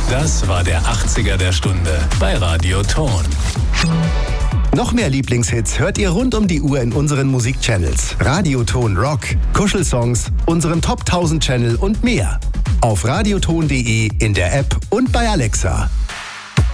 Das war der 80er der Stunde bei Radio Ton. Noch mehr Lieblingshits hört ihr rund um die Uhr in unseren Musikchannels. Radio Ton Rock, Kuschelsongs, unseren Top 1000 Channel und mehr. Auf radioton.de, in der App und bei Alexa.